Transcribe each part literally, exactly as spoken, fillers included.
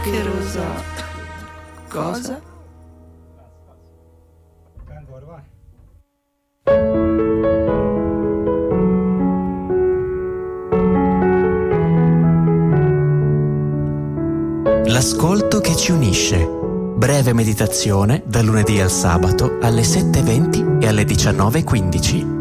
Che rosa. Cosa? L'ascolto che ci unisce. Breve meditazione dal lunedì al sabato alle sette e venti e alle diciannove e quindici.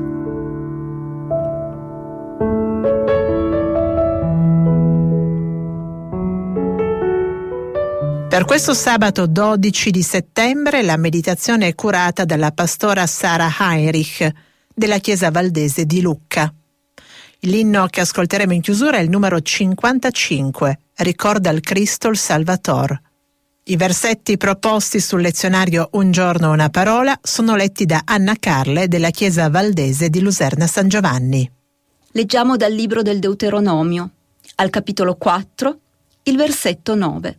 Per questo sabato dodici di settembre la meditazione è curata dalla pastora Sara Heinrich della Chiesa Valdese di Lucca. L'inno che ascolteremo in chiusura è il numero cinquantacinque, Ricorda il Cristo il Salvator. I versetti proposti sul lezionario Un giorno una parola sono letti da Anna Carle della Chiesa Valdese di Luserna San Giovanni. Leggiamo dal libro del Deuteronomio, al capitolo quattro, il versetto nove.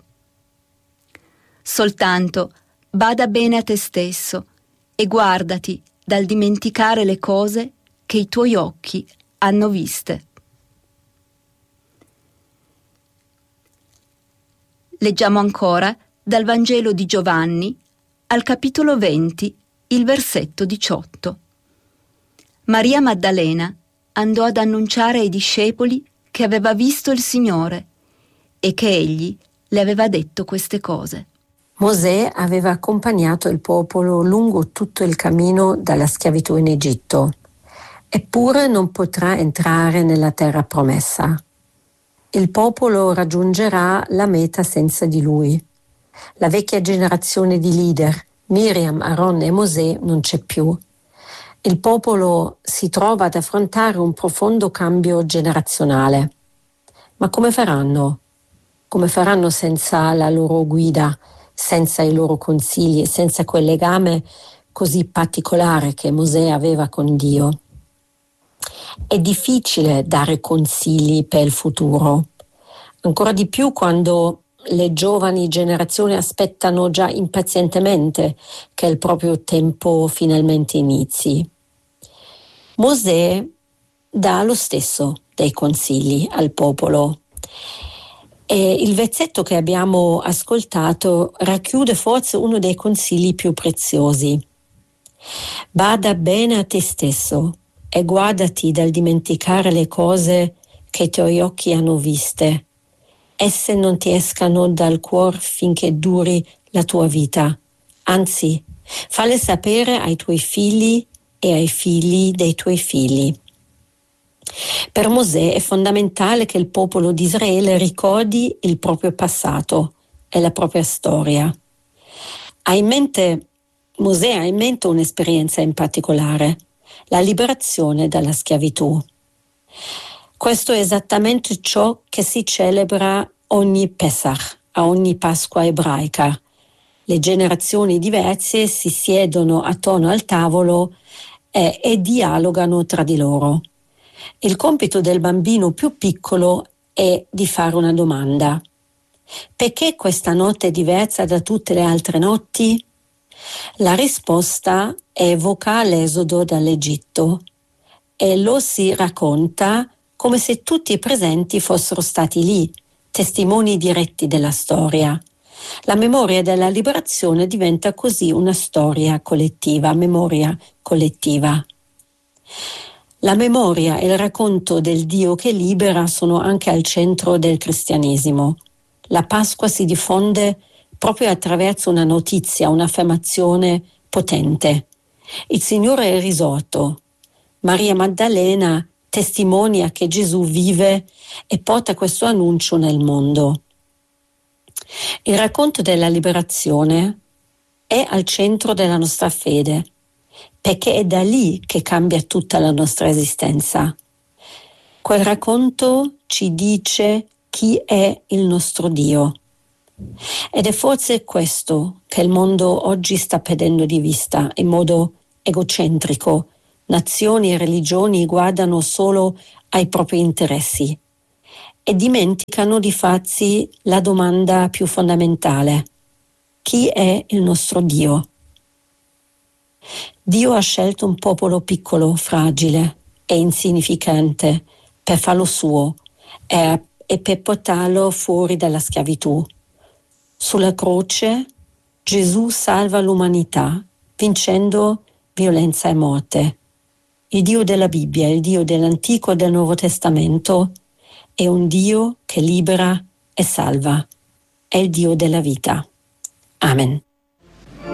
Soltanto bada bene a te stesso e guardati dal dimenticare le cose che i tuoi occhi hanno viste. Leggiamo ancora dal Vangelo di Giovanni, al capitolo venti, il versetto diciotto. Maria Maddalena andò ad annunciare ai discepoli che aveva visto il Signore e che egli le aveva detto queste cose. Mosè aveva accompagnato il popolo lungo tutto il cammino dalla schiavitù in Egitto, eppure non potrà entrare nella terra promessa. Il popolo raggiungerà la meta senza di lui. La vecchia generazione di leader, Miriam, Aaron e Mosè, non c'è più. Il popolo si trova ad affrontare un profondo cambio generazionale. Ma come faranno? Come faranno senza la loro guida, senza i loro consigli, senza quel legame così particolare che Mosè aveva con Dio? È difficile dare consigli per il futuro, ancora di più quando le giovani generazioni aspettano già impazientemente che il proprio tempo finalmente inizi. Mosè dà lo stesso dei consigli al popolo. E il versetto che abbiamo ascoltato racchiude forse uno dei consigli più preziosi. Bada bene a te stesso e guardati dal dimenticare le cose che i tuoi occhi hanno viste. Esse non ti escano dal cuore finché duri la tua vita. Anzi, falle sapere ai tuoi figli e ai figli dei tuoi figli. Per Mosè è fondamentale che il popolo di Israele ricordi il proprio passato e la propria storia. Ha in mente, Mosè ha in mente un'esperienza in particolare, la liberazione dalla schiavitù. Questo è esattamente ciò che si celebra ogni Pesach, a ogni Pasqua ebraica. Le generazioni diverse si siedono attorno al tavolo e, e dialogano tra di loro. Il compito del bambino più piccolo è di fare una domanda. Perché questa notte è diversa da tutte le altre notti? La risposta evoca l'esodo dall'Egitto e lo si racconta come se tutti i presenti fossero stati lì, testimoni diretti della storia. La memoria della liberazione diventa così una storia collettiva, memoria collettiva. La memoria e il racconto del Dio che libera sono anche al centro del cristianesimo. La Pasqua si diffonde proprio attraverso una notizia, un'affermazione potente. Il Signore è risorto. Maria Maddalena testimonia che Gesù vive e porta questo annuncio nel mondo. Il racconto della liberazione è al centro della nostra fede, perché è da lì che cambia tutta la nostra esistenza. Quel racconto ci dice chi è il nostro Dio. Ed è forse questo che il mondo oggi sta perdendo di vista in modo egocentrico. Nazioni e religioni guardano solo ai propri interessi e dimenticano di farsi la domanda più fondamentale: chi è il nostro Dio? Dio ha scelto un popolo piccolo, fragile e insignificante per farlo suo e, e per portarlo fuori dalla schiavitù. Sulla croce Gesù salva l'umanità vincendo violenza e morte. Il Dio della Bibbia, il Dio dell'Antico e del Nuovo Testamento, è un Dio che libera e salva. È il Dio della vita. Amen.